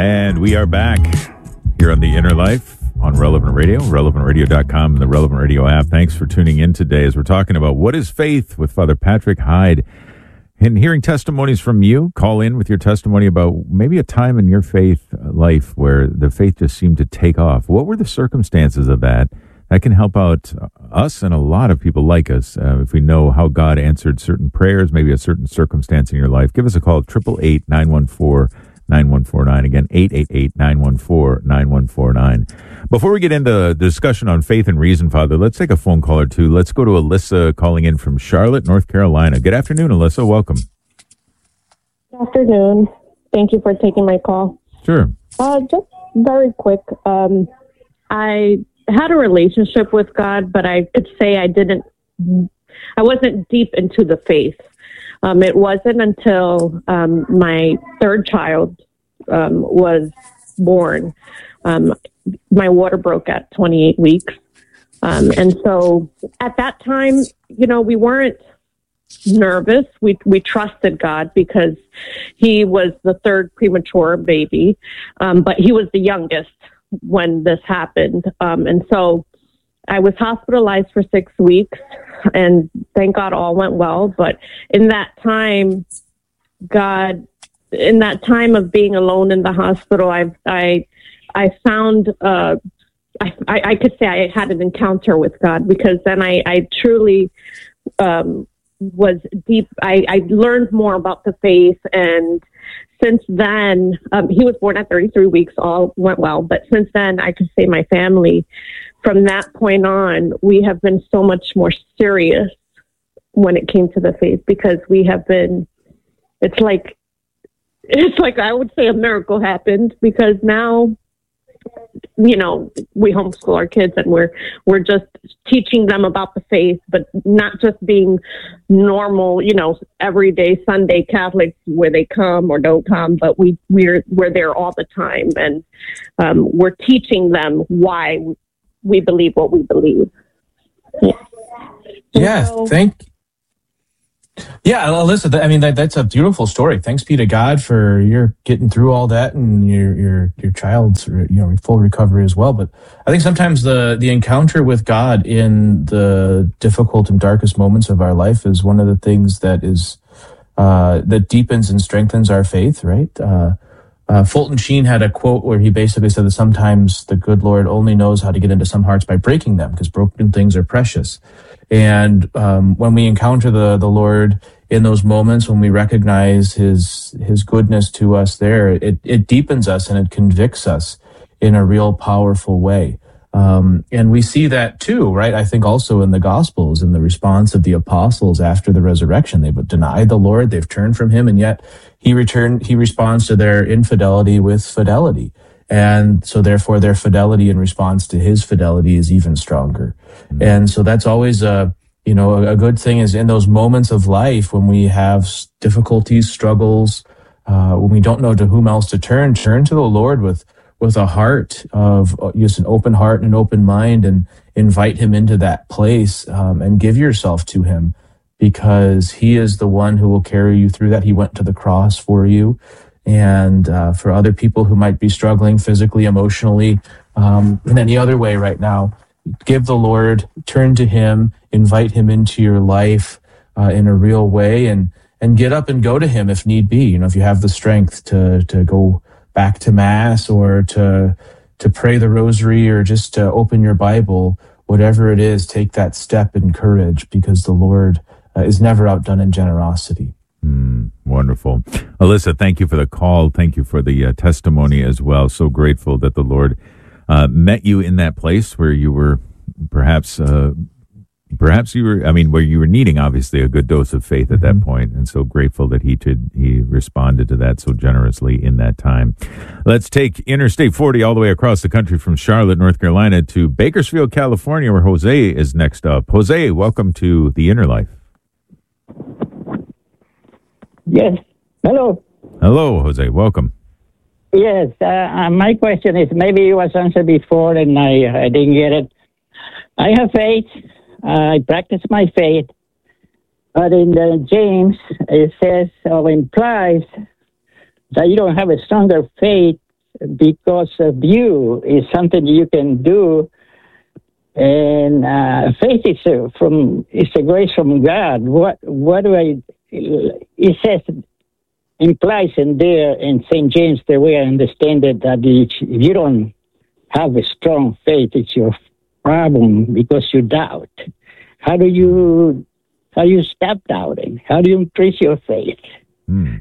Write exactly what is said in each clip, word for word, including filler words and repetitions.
And we are back here on The Inner Life on Relevant Radio, relevant radio dot com, and the Relevant Radio app. Thanks for tuning in today as we're talking about what is faith with Father Patrick Hyde. And hearing testimonies from you, call in with your testimony about maybe a time in your faith life where the faith just seemed to take off. What were the circumstances of that? That can help out us and a lot of people like us uh, if we know how God answered certain prayers, maybe a certain circumstance in your life. Give us a call at eight eight eight, nine one four, nine one four nine. Again, eight eight eight, nine one four, nine one four nine. Before we get into the discussion on faith and reason, Father, let's take a phone call or two. Let's go to Alyssa calling in from Charlotte, North Carolina. Good afternoon, Alyssa. Welcome. Good afternoon. Thank you for taking my call. Sure. Uh, just very quick. Um, I had a relationship with God, but I could say I didn't, I wasn't deep into the faith. Um, it wasn't until um, my third child um, was born. Um, my water broke at twenty-eight weeks. Um, and so at that time, you know, we weren't nervous. We we trusted God because he was the third premature baby, um, but he was the youngest when this happened. Um, and so I was hospitalized for six weeks and thank God all went well. But in that time, God, in that time of being alone in the hospital, I, I, I found, uh, I, I could say I had an encounter with God, because then I, I truly, um, was deep. I, I learned more about the faith, and since then, um, he was born at thirty-three weeks, all went well. But since then, I could say my family, from that point on, we have been so much more serious when it came to the faith, because we have been, it's like, it's like I would say a miracle happened, because now, you know, we homeschool our kids and we're, we're just teaching them about the faith, but not just being normal, you know, everyday Sunday Catholics where they come or don't come, but we, we're, we're there all the time. And um, we're teaching them why we believe what we believe. Yeah. Yeah. So, thank Yeah, Alyssa, I mean, that, that's a beautiful story. Thanks be to God for your getting through all that, and your your your child's, you know, full recovery as well. But I think sometimes the the encounter with God in the difficult and darkest moments of our life is one of the things that is uh, that deepens and strengthens our faith, right? Uh, uh, Fulton Sheen had a quote where he basically said that sometimes the good Lord only knows how to get into some hearts by breaking them, because broken things are precious. And um, when we encounter the the Lord in those moments, when we recognize his his goodness to us there, it, it deepens us and it convicts us in a real powerful way. Um, and we see that too, right? I think also in the Gospels, in the response of the apostles after the resurrection. They've denied the Lord, they've turned from him, and yet he returned. He responds to their infidelity with fidelity. And so therefore their fidelity in response to his fidelity is even stronger. Mm-hmm. And so that's always a, you know, a, a good thing is in those moments of life when we have difficulties, struggles, uh, when we don't know to whom else to turn, turn to the Lord with, with a heart of just an open heart and an open mind, and invite him into that place, um, and give yourself to him, because he is the one who will carry you through that. He went to the cross for you. And uh, for other people who might be struggling physically, emotionally, um, in any other way right now, give the Lord, turn to him, invite him into your life uh, in a real way, and and get up and go to him if need be. You know, if you have the strength to to go back to Mass, or to to pray the Rosary, or just to open your Bible, whatever it is, take that step in courage, because the Lord uh, is never outdone in generosity. Mm, wonderful. Alyssa, thank you for the call. Thank you for the uh, testimony as well. So grateful that the Lord uh, met you in that place where you were perhaps, uh, perhaps you were, I mean, where you were needing, obviously, a good dose of faith at mm-hmm. that point. And so grateful that he could, he responded to that so generously in that time. Let's take Interstate forty all the way across the country from Charlotte, North Carolina to Bakersfield, California, where Jose is next up. Jose, welcome to The Inner Life. Yes. Hello. Hello, Jose. Welcome. Yes. Uh, my question is, maybe it was answered before and I, I didn't get it. I have faith. Uh, I practice my faith. But in the James, it says or implies that you don't have a stronger faith because of you is something you can do. And uh, faith is a, from is a grace from God. What what do I? It says implies in there in Saint James the way I understand it that if you don't have a strong faith, it's your problem because you doubt. How do you how do you stop doubting? How do you increase your faith? Hmm.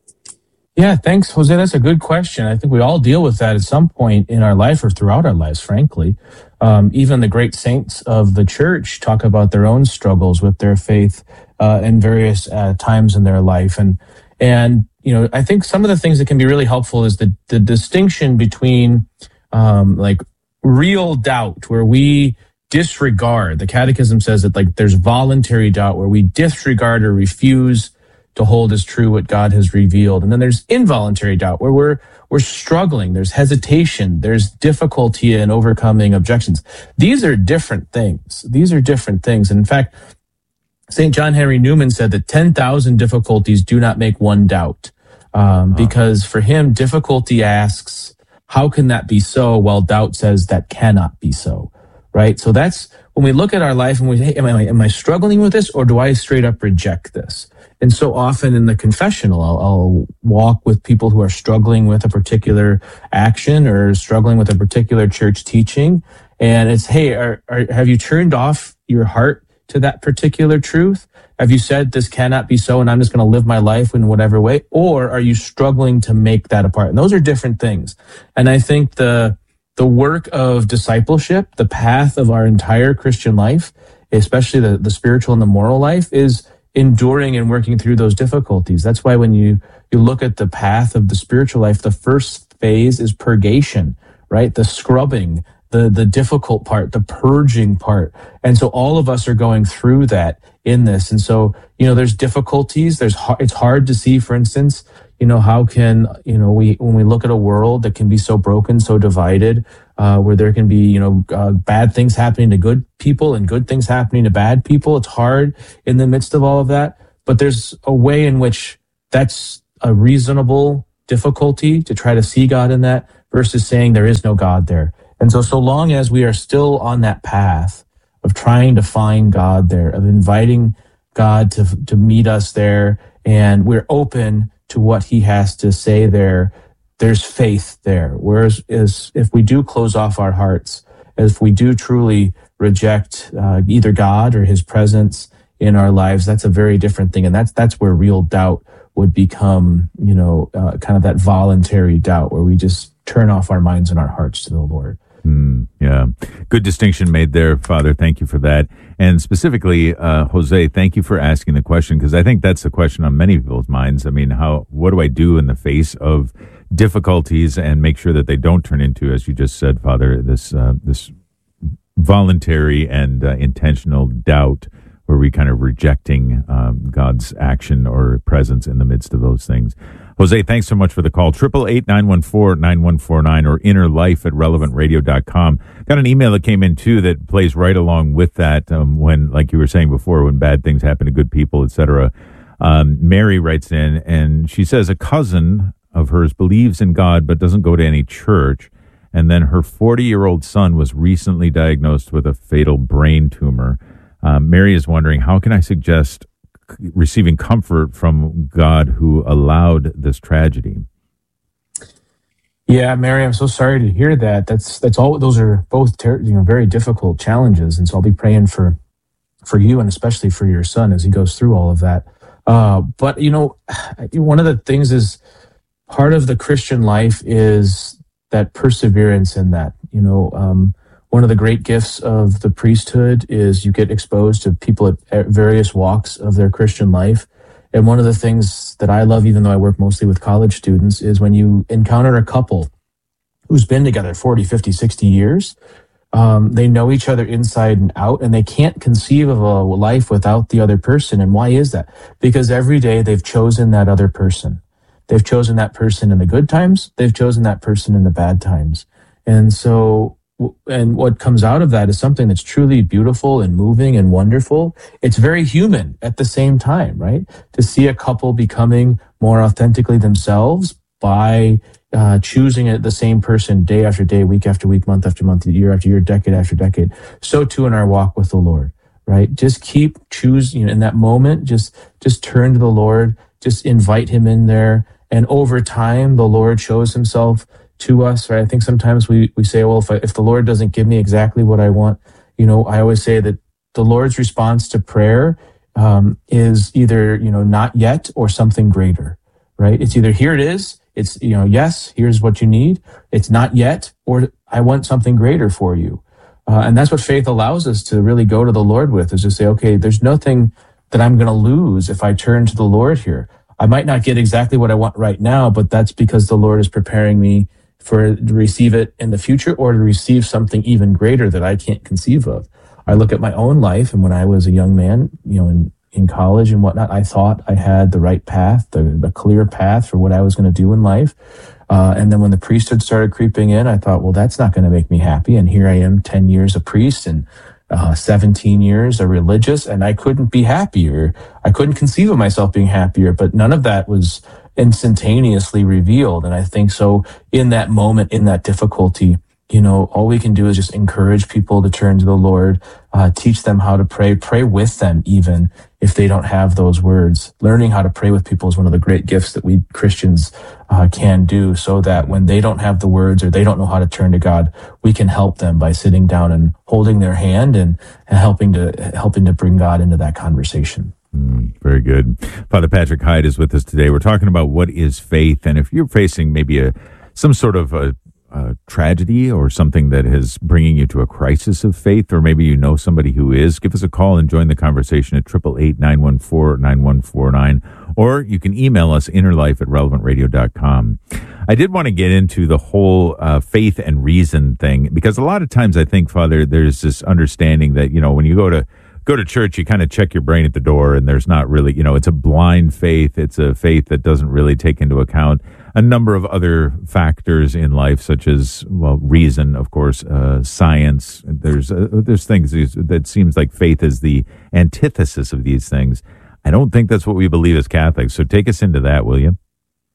Yeah, thanks, Jose. That's a good question. I think we all deal with that at some point in our life or throughout our lives, frankly. Um, even the great saints of the church talk about their own struggles with their faith uh, in various uh, times in their life. And, and you know, I think some of the things that can be really helpful is the, the distinction between um, like real doubt, where we disregard. The Catechism says that like there's voluntary doubt where we disregard or refuse to hold as true what God has revealed. And then there's involuntary doubt where we're we're struggling. There's hesitation. There's difficulty in overcoming objections. These are different things. These are different things. And in fact, Saint John Henry Newman said that ten thousand difficulties do not make one doubt. Um, because for him, difficulty asks, how can that be so? While doubt says that cannot be so. Right? So that's when we look at our life and we say, hey, am I, am I struggling with this, or do I straight up reject this? And so often in the confessional, I'll, I'll walk with people who are struggling with a particular action or struggling with a particular church teaching. And it's, hey, are, are, have you turned off your heart to that particular truth? Have you said this cannot be so and I'm just going to live my life in whatever way? Or are you struggling to make that apart? And those are different things. And I think the the work of discipleship, the path of our entire Christian life, especially the, the spiritual and the moral life, is enduring and working through those difficulties. That's why when you, you look at the path of the spiritual life, the first phase is purgation, right? The scrubbing, the, the difficult part, the purging part. And so all of us are going through that in this. And so, you know, there's difficulties. There's, it's hard to see, for instance, you know, how can, you know, we, when we look at a world that can be so broken, so divided, uh, where there can be, you know, uh, bad things happening to good people and good things happening to bad people. It's hard in the midst of all of that, but there's a way in which that's a reasonable difficulty to try to see God in that versus saying there is no God there. And so, so long as we are still on that path of trying to find God there, of inviting God to, to meet us there, and we're open to what he has to say there, there's faith there. Whereas is, if we do close off our hearts, if we do truly reject uh, either God or his presence in our lives, that's a very different thing. And that's that's where real doubt would become, you know, uh, kind of that voluntary doubt where we just turn off our minds and our hearts to the Lord. Mm, yeah. Good distinction made there, Father. Thank you for that. And specifically, uh, Jose, thank you for asking the question, because I think that's the question on many people's minds. I mean, how, what do I do in the face of difficulties and make sure that they don't turn into, as you just said, Father, this, uh, this voluntary and uh, intentional doubt where we kind of rejecting um, God's action or presence in the midst of those things. Jose, thanks so much for the call. Triple eight nine one four nine one four nine or inner life at relevant radio dot com. Got an email that came in too that plays right along with that. Um, when, like you were saying before, when bad things happen to good people, et cetera. Um, Mary writes in and she says a cousin of hers believes in God but doesn't go to any church. And then her forty-year-old son was recently diagnosed with a fatal brain tumor. Um, Mary is wondering, how can I suggest receiving comfort from God who allowed this tragedy? Yeah, Mary, I'm so sorry to hear that. That's that's all. Those are both ter- you know very difficult challenges, and so I'll be praying for for you and especially for your son as he goes through all of that. Uh, but you know, one of the things is part of the Christian life is that perseverance in that. You know, um, one of the great gifts of the priesthood is you get exposed to people at, at various walks of their Christian life. And one of the things that I love, even though I work mostly with college students, is when you encounter a couple who's been together forty, fifty, sixty years, um, they know each other inside and out, and they can't conceive of a life without the other person. And why is that? Because every day they've chosen that other person. They've chosen that person in the good times. They've chosen that person in the bad times. And so and what comes out of that is something that's truly beautiful and moving and wonderful. It's very human at the same time, right? To see a couple becoming more authentically themselves, by uh, choosing it, the same person day after day, week after week, month after month, year after year, decade after decade. So too in our walk with the Lord, right? Just keep choosing, you know, in that moment, just, just turn to the Lord, just invite him in there. And over time, the Lord shows himself to us, right? I think sometimes we, we say, well, if, I, if the Lord doesn't give me exactly what I want, you know, I always say that the Lord's response to prayer um, is either, you know, not yet or something greater, right? It's either here it is, it's, you know, yes, here's what you need. It's not yet, or I want something greater for you. Uh, and that's what faith allows us to really go to the Lord with, is to say, okay, there's nothing that I'm going to lose if I turn to the Lord here. I might not get exactly what I want right now, but that's because the Lord is preparing me for to receive it in the future, or to receive something even greater that I can't conceive of. I look at my own life, and when I was a young man, you know, in, in college and whatnot, I thought I had the right path, the, the clear path for what I was going to do in life. Uh, and then when the priesthood started creeping in, I thought, well, that's not going to make me happy. And here I am, ten years a priest and uh, seventeen years a religious, and I couldn't be happier. I couldn't conceive of myself being happier, but none of that was instantaneously revealed. And I think so in that moment, in that difficulty, you know, all we can do is just encourage people to turn to the Lord, uh, teach them how to pray, pray with them, even if they don't have those words. Learning how to pray with people is one of the great gifts that we Christians uh, can do, so that when they don't have the words or they don't know how to turn to God, we can help them by sitting down and holding their hand and, and helping to helping to bring God into that conversation. Mm, very good. Father Patrick Hyde is with us today. We're talking about what is faith, and if you're facing maybe a some sort of a Uh, tragedy or something that is bringing you to a crisis of faith, or maybe you know somebody who is, give us a call and join the conversation at eight eight eight, nine one four, nine one four nine, or you can email us innerlife at relevant radio dot com. I did want to get into the whole uh, faith and reason thing, because a lot of times I think, Father, there's this understanding that, you know, when you go to go to church, you kind of check your brain at the door, and there's not really, you know, it's a blind faith. It's a faith that doesn't really take into account a number of other factors in life, such as, well, reason, of course, uh, science. There's uh, there's things that seems like faith is the antithesis of these things. I don't think that's what we believe as Catholics. So take us into that, will you?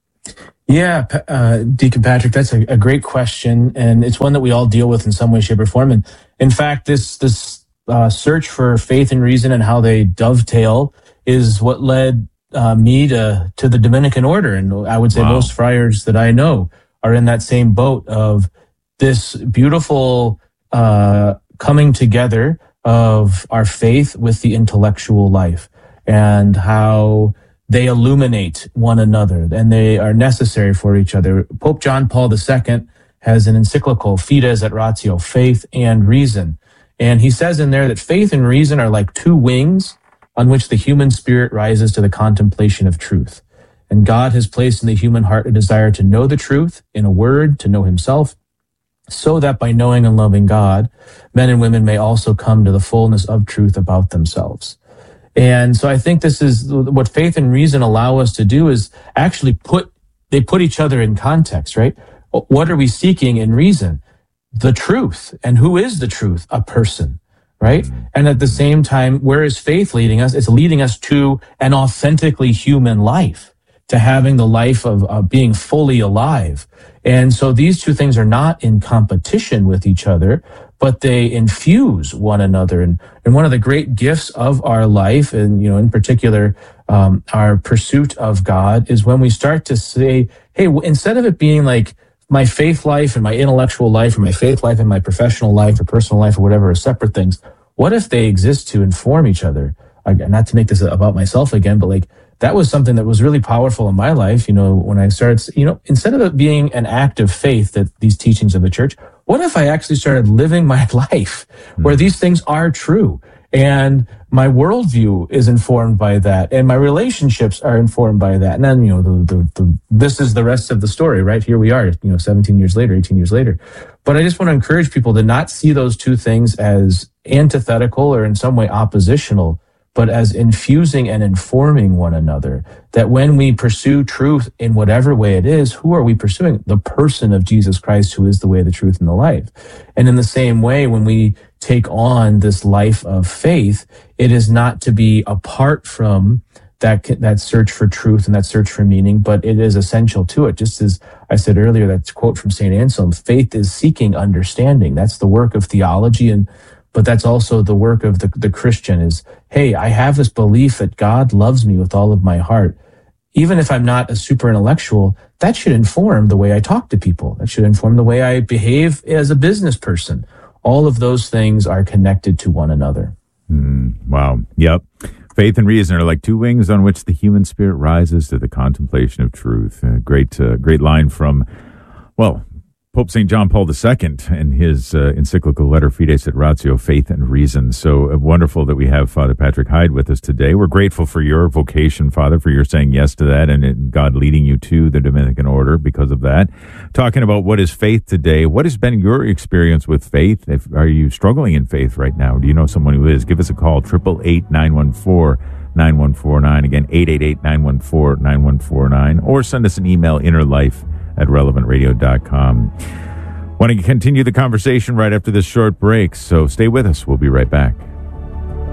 Yeah, uh, Deacon Patrick, that's a, a great question, and it's one that we all deal with in some way, shape, or form. And in fact, this this uh, search for faith and reason and how they dovetail is what led Uh, me to, to the Dominican order. And I would say wow. most friars that I know are in that same boat of this beautiful uh, coming together of our faith with the intellectual life, and how they illuminate one another and they are necessary for each other. Pope John Paul the Second has an encyclical, Fides et Ratio, Faith and Reason. And he says in there that faith and reason are like two wings on which the human spirit rises to the contemplation of truth. And God has placed in the human heart a desire to know the truth, in a word, to know himself, so that by knowing and loving God, men and women may also come to the fullness of truth about themselves. And so I think this is what faith and reason allow us to do, is actually put, they put each other in context, right? What are we seeking in reason? The truth. And who is the truth? A person. Right? And at the same time, where is faith leading us? It's leading us to an authentically human life, to having the life of uh, being fully alive. And so these two things are not in competition with each other, but they infuse one another. And, and one of the great gifts of our life, and, you know, in particular, um, our pursuit of God, is when we start to say, hey, instead of it being like, my faith life and my intellectual life, or my faith life and my professional life or personal life or whatever are separate things, what if they exist to inform each other? Again, not to make this about myself again, but like that was something that was really powerful in my life. You know, when I started, you know, instead of it being an act of faith, that these teachings of the church, what if I actually started living my life where these things are true? And my worldview is informed by that, and my relationships are informed by that. And then, you know, the, the, the, this is the rest of the story, right? Here we are, you know, seventeen years later, eighteen years later. But I just want to encourage people to not see those two things as antithetical or in some way oppositional, but as infusing and informing one another. That when we pursue truth in whatever way it is, who are we pursuing? The person of Jesus Christ, who is the way, the truth, and the life. And in the same way, when we take on this life of faith, it is not to be apart from that that search for truth and that search for meaning, but it is essential to it. Just as I said earlier, that quote from Saint Anselm, faith is seeking understanding. That's the work of theology, and but that's also the work of the, the Christian is, hey, I have this belief that God loves me with all of my heart. Even if I'm not a super intellectual, that should inform the way I talk to people. That should inform the way I behave as a business person. All of those things are connected to one another. Mm, wow. Yep. Faith and reason are like two wings on which the human spirit rises to the contemplation of truth. Uh, great, uh, great line from, well, Pope Saint John Paul the Second in his uh, encyclical letter Fides et Ratio, Faith and Reason. So uh, wonderful that we have Father Patrick Hyde with us today. We're grateful for your vocation, Father, for your saying yes to that and it, God leading you to the Dominican order because of that. Talking about what is faith today. What has been your experience with faith? If, are you struggling in faith right now? Do you know someone who is? Give us a call, eight eight eight, nine one four, nine one four nine. Again, eight eight eight, nine one four, nine one four nine. Or send us an email, innerlife at relevant radio dot com. Want to continue the conversation right after this short break, so stay with us. We'll be right back.